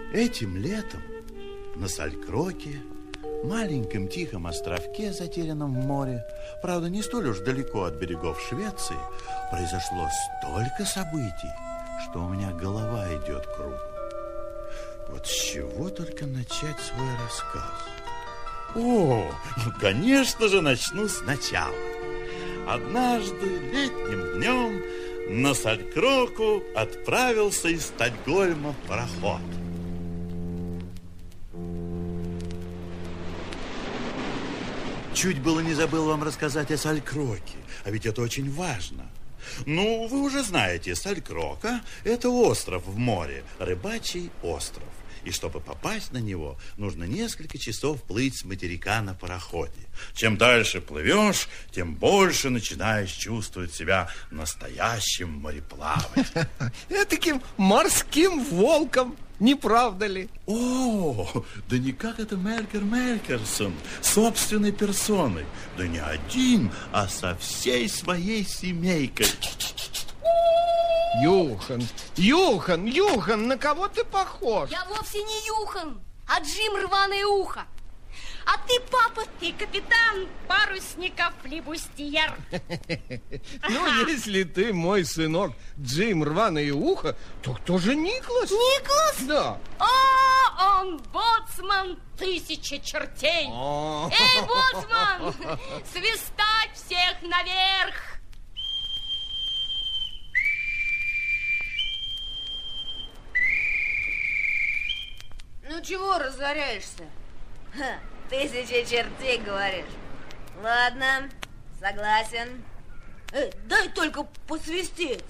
Этим летом на Салькроке, маленьком тихом островке, затерянном в море, правда, не столь уж далеко от берегов Швеции, произошло столько событий, что у меня голова идет кругом. Вот с чего только начать свой рассказ? О, ну, конечно же, начну сначала. Однажды летним днем на Салькроку отправился из Стокгольма пароход. Чуть было не забыл вам рассказать о Салькроке, а ведь это очень важно. Ну, вы уже знаете, Салькрока – это остров в море, рыбачий остров. И чтобы попасть на него, нужно несколько часов плыть с материка на пароходе. Чем дальше плывешь, тем больше начинаешь чувствовать себя настоящим мореплавателем. Этаким морским волком, не правда ли? О, да никак это Мелькер Мелькерсон, собственной персоной. Да не один, а со всей своей семейкой. Юхан, на кого ты похож? Я вовсе не Юхан, а Джим Рваное Ухо. А ты, папа, ты капитан парусников флибустьер. Ну, если ты мой сынок Джим Рваное Ухо, то кто же Никлас? Никлас? Да. О, он боцман тысячи чертей. Эй, боцман, свистать всех наверх. Ну чего разоряешься? Тысячи чертей, говоришь? Ладно, согласен. Дай только посвистеть.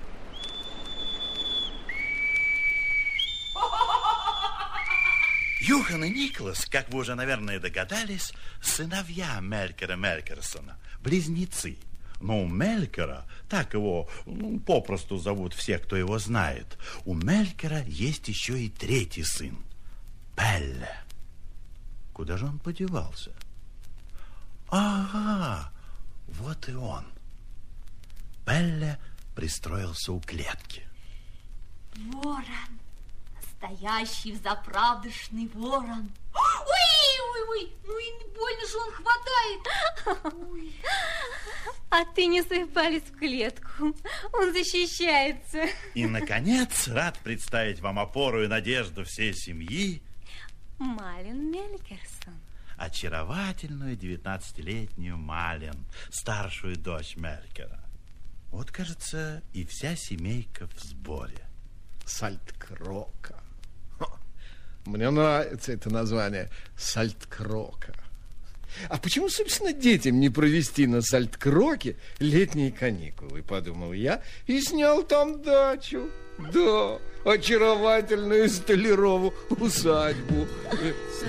Юхан и Никлас, как вы уже, наверное, догадались, сыновья Мелькера Мелькерсона, близнецы. Но у Мелькера, так его попросту зовут все, кто его знает, у Мелькера есть еще и третий сын, Пелле. Куда же он подевался? Ага, вот и он. Пелле пристроился у клетки. Ворон, настоящий взаправдышный ворон. Ой, ну и больно же он хватает. Ой. А ты не свой палец в клетку, он защищается. И, наконец, рад представить вам опору и надежду всей семьи, Малин Мелькерсон. очаровательную 19-летнюю Малин, старшую дочь Мелькера. Вот, кажется, и вся семейка в сборе. Салькрока. Мне нравится это название, Салькрока. А почему, собственно, детям не провести на Салькроке летние каникулы, подумал я, и снял там дачу. Да, очаровательную Столярову усадьбу.